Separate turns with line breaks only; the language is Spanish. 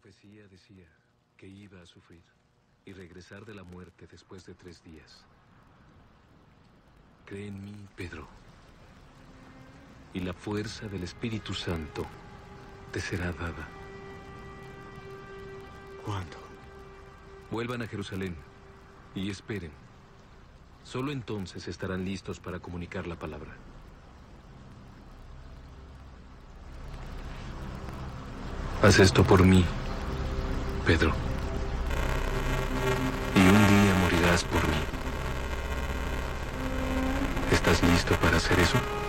profecía decía que iba a sufrir y regresar de la muerte después de 3 días. Cree en mí, Pedro, y la fuerza del Espíritu Santo te será dada.
¿Cuándo?
Vuelvan a Jerusalén y esperen. Solo entonces estarán listos para comunicar la palabra. Haz esto por mí, Pedro, y un día morirás por mí. ¿Estás listo para hacer eso?